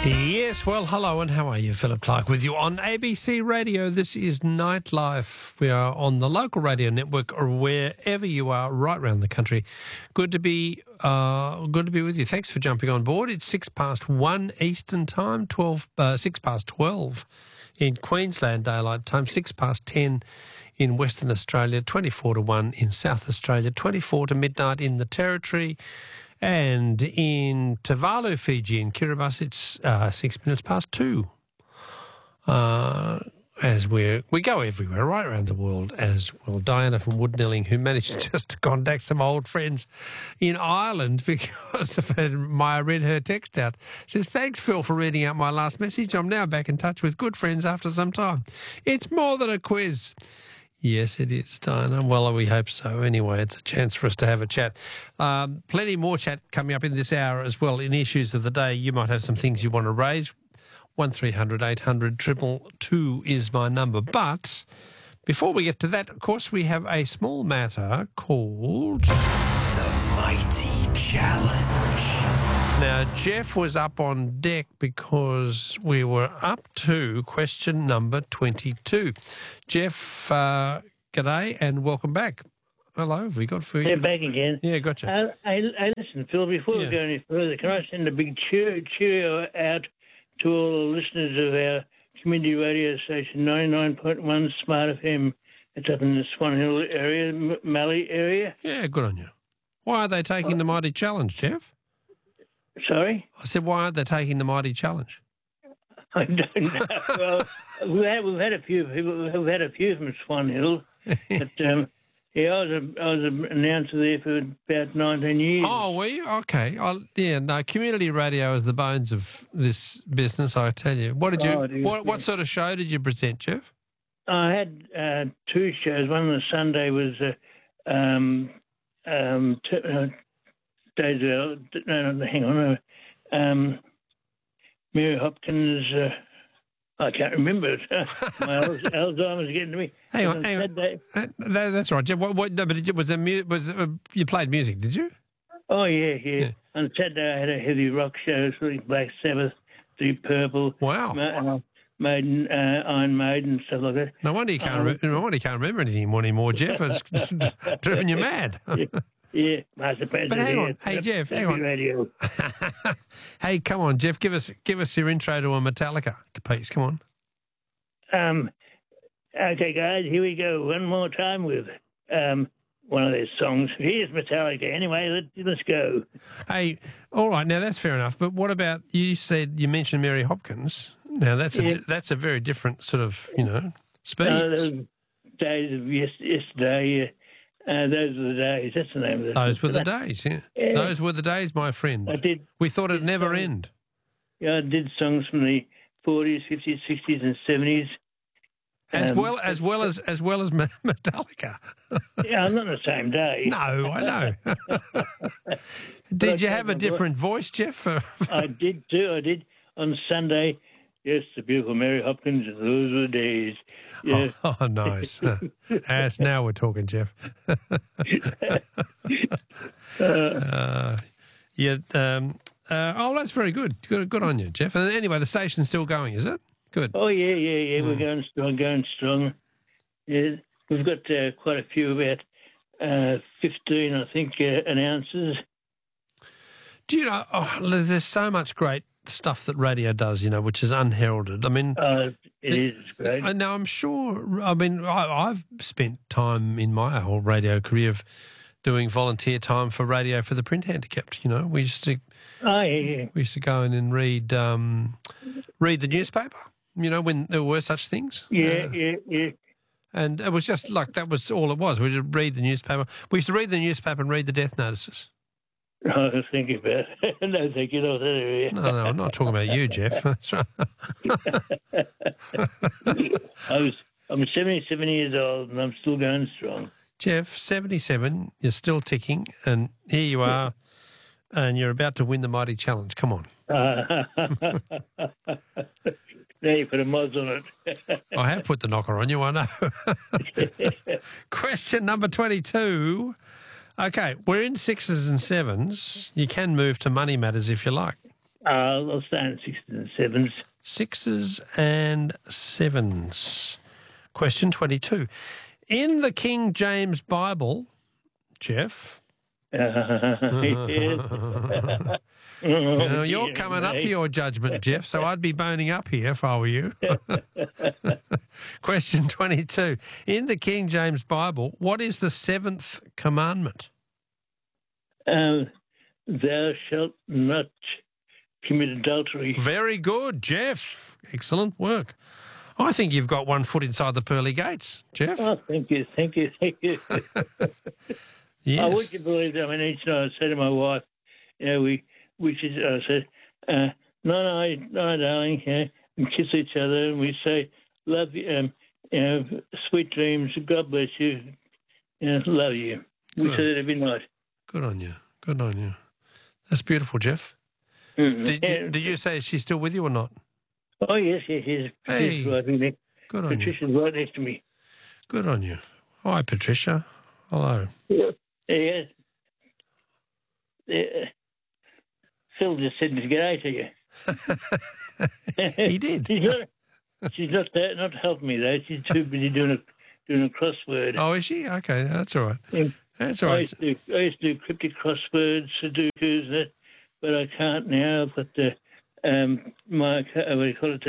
Yes, well, hello and how are you? Philip Clark with you on ABC Radio. This is Nightlife. We are on the local radio network or wherever you are right around the country. Good to be with you. Thanks for jumping on board. It's 1:06 Eastern Time, 6:12 in Queensland Daylight Time, 6:10 in Western Australia, 1 in South Australia, 24 to midnight in the Territory. And in Tuvalu, Fiji, in Kiribati, it's 2:06. As we go everywhere, right around the world as well. Diana from Woodnelling, who managed just to contact some old friends in Ireland because I read her text out. Says, thanks, Phil, for reading out my last message. I'm now back in touch with good friends after some time. It's more than a quiz. Yes, it is, Diana. Well, we hope so. Anyway, it's a chance for us to have a chat. Plenty more chat coming up in this hour as well in issues of the day. You might have some things you want to raise. 1300 800 222 is my number. But before we get to that, of course, we have a small matter called The Mighty Challenge. Now, Jeff was up on deck because we were up to question number 22. Jeff, g'day and welcome back. Hello, have we got for you? Yeah, back again. Yeah, gotcha. Listen, Phil, before we go any further, can I send a big cheerio out to all the listeners of our community radio station, 99.1 Smart FM. It's up in the Swan Hill area, Mallee area. Yeah, good on you. Why are they taking the Mighty Challenge, Jeff? Sorry? I said, why aren't they taking the Mighty Challenge? I don't know. Well, we've had a few people. We've had a few from Swan Hill, but I was an announcer there for about 19 years. Oh, were you? Okay. Community radio is the bones of this business, I tell you. What what sort of show did you present, Jeff? I had two shows. One on the Sunday was Mary Hopkins. I can't remember it. My Alzheimer's getting to me. Hang on. That's right, Jeff. You played music, did you? Oh yeah. On Saturday I had a heavy rock show, like Black Sabbath, Deep Purple. Wow. Maiden, Iron Maiden, stuff like that. No wonder you can't remember anything anymore, Jeff. It's driven you mad. Yeah, Master President. But hang on, hey Jeff, hang on. Radio. Hey, come on, Jeff, give us your intro to a Metallica piece. Come on. Okay, guys, here we go. One more time with one of their songs. Here's Metallica. Anyway, let's go. Hey, all right, now that's fair enough. But what about you mentioned Mary Hopkins? Now that's a very different sort of speed. Those days of yesterday. Those were the days. That's the name of it. Those were the days, yeah. Those were the days, my friend. We thought it'd never end. Yeah, I did songs from the 40s, 50s, 60s, and 70s. As well as Metallica. Yeah, I'm not on the same day. No, I know. Did you have a different voice, Jeff? I did too. I did on Sunday. Yes, the beautiful Mary Hopkins. Those were the days. Yeah. Oh, nice. As now we're talking, Jeff. That's very good. Good on you, Jeff. And anyway, the station's still going, is it? Good. Oh, yeah. We're going strong. Yeah, we've got quite a few, about 15, I think, announcers. Do you know, there's so much great stuff that radio does, which is unheralded. I mean, it is great. Now, I'm sure. I mean, I've spent time in my whole radio career doing volunteer time for radio for the print handicapped. We used to. Oh yeah. We used to go in and read the newspaper. When there were such things. Yeah. And it was just like that was all it was. We would read the newspaper. We used to read the newspaper and read the death notices. I was thinking about it. No, thank you. Not that area. No, I'm not talking about you, Jeff. That's right. I'm 77 years old and I'm still going strong. Jeff, 77, you're still ticking, and here you are, and you're about to win the Mighty Challenge. Come on. Now you put a moz on it. I have put the knocker on you, I know. Question number 22. Okay, we're in sixes and sevens. You can move to money matters if you like. I'll start in sixes and sevens. Sixes and sevens. Question 22. In the King James Bible, Jeff... you're coming up to your judgment, Jeff, so I'd be boning up here if I were you. Question 22. In the King James Bible, what is the seventh commandment? Thou shalt not commit adultery. Very good, Jeff. Excellent work. I think you've got one foot inside the pearly gates, Jeff. Oh, thank you. Yes. I would you believe that? I mean, each night I say to my wife, I said, no, darling, and kiss each other, and we say, love you, sweet dreams, God bless you, love you. We say that every night. Good on you. That's beautiful, Jeff. Mm-hmm. Did you say she's still with you or not? Oh, yes. Hey, good on you. Patricia's right next to me. Good on you. Hi, Patricia. Hello. Yeah. Phil just said to g'day to you. He did. She's not helping me though. She's too busy doing a crossword. Oh, is she? Okay, that's all right. Yeah. That's all right. I used to do cryptic crosswords, Sudokus, but I can't now. I've got my what do you call it?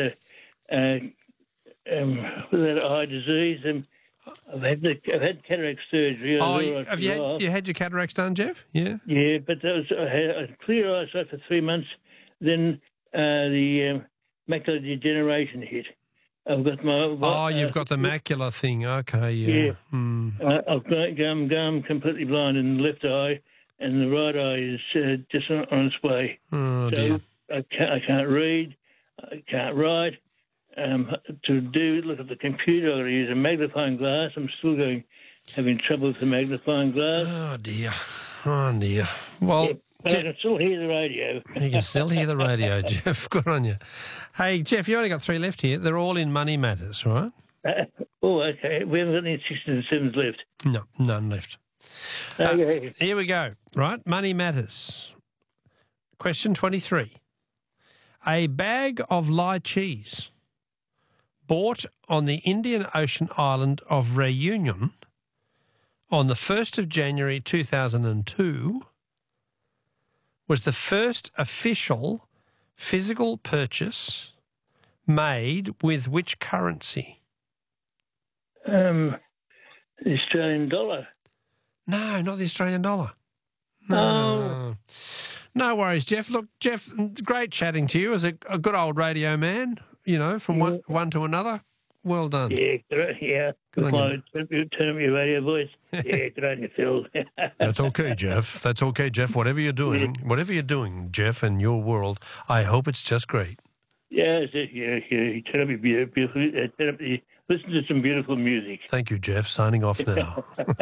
With that eye disease, I've had cataract surgery. Oh, have you had your cataracts done, Jeff? Yeah. Yeah, but I had clear eyesight for 3 months. Then the macular degeneration hit. I've got my. You've got the macular thing. Okay, yeah. I've gone completely blind in the left eye, and the right eye is just on its way. Oh, dear. I can't read. I can't write. To look at the computer, I've got to use a magnifying glass. I'm still having trouble with the magnifying glass. Oh, dear. Well, yeah, but I can still hear the radio. You can still hear the radio, Jeff. Good on you. Hey, Jeff, you only got 3 left here. They're all in Money Matters, right? Okay. We haven't got any sixes and sevens left. No, none left. Okay. Here we go. Right, Money Matters. Question 23. A bag of lychees bought on the Indian Ocean island of Reunion on the 1st of January 2002 was the first official physical purchase made with which currency? The Australian dollar. No, not the Australian dollar. No. No worries, Jeff. Look, Jeff, great chatting to you as a good old radio man, from one to another. Well done. Yeah. Good on you. Turn up your radio voice. Yeah, good on you, Phil. That's okay, Jeff. Whatever you're doing, Jeff, in your world, I hope it's just great. Yeah. Turn up your beautiful. Listen to some beautiful music. Thank you, Jeff. Signing off now.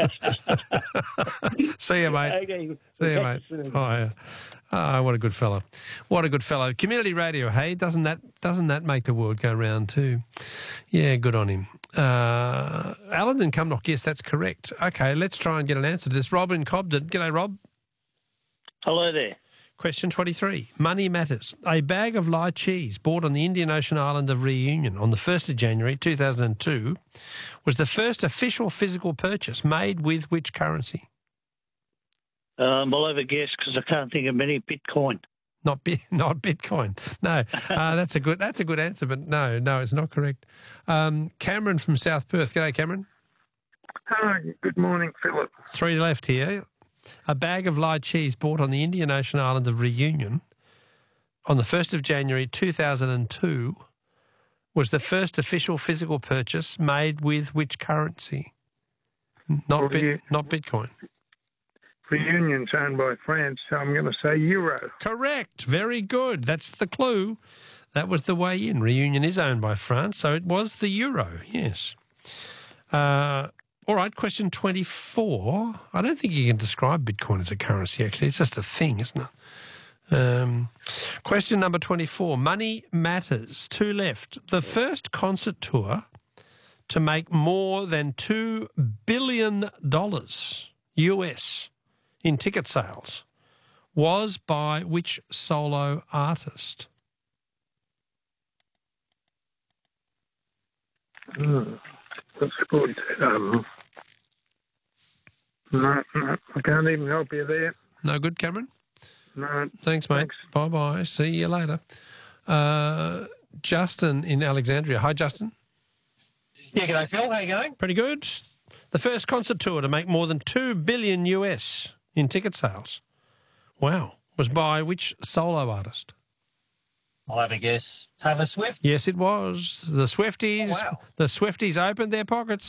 See you, mate. Okay. See you, mate. Oh, yeah. Oh, what a good fellow. What a good fellow. Community radio, hey? Doesn't that make the world go round too? Yeah, good on him. Alan and Cumnock, yes, that's correct. Okay, let's try and get an answer to this. Rob in Cobden. G'day, Rob. Hello there. Question 23. Money Matters. A bag of lychees bought on the Indian Ocean island of Reunion on the 1st of January 2002 was the first official physical purchase made with which currency? I'll have a guess because I can't think of many. Bitcoin. Not Bitcoin. No, that's a good answer, but no, it's not correct. Cameron from South Perth. G'day, Cameron. Hi, good morning, Philip. 3 left here. A bag of lychees bought on the Indian Ocean island of Reunion on the 1st of January 2002 was the first official physical purchase made with which currency? Not Bitcoin. Reunion's owned by France, so I'm going to say euro. Correct. Very good. That's the clue. That was the way in. Reunion is owned by France, so it was the euro, yes. All right, question 24. I don't think you can describe Bitcoin as a currency, actually. It's just a thing, isn't it? Question number 24. Money Matters. 2 left. The first concert tour to make more than $2 billion US in ticket sales was by which solo artist? That's good. No, I can't even help you there. No good, Cameron? No. Thanks, mate. Thanks. Bye-bye. See you later. Justin in Alexandria. Hi, Justin. Yeah, g'day, Phil. How you going? Pretty good. The first concert tour to make more than $2 billion US in ticket sales. Wow. Was by which solo artist? I'll have a guess. Taylor Swift? Yes, it was. The Swifties. Oh, wow. The Swifties opened their pockets.